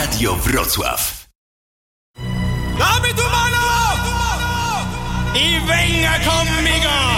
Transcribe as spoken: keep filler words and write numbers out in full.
Radio Wrocław. Damy tu mano! I venga conmigo!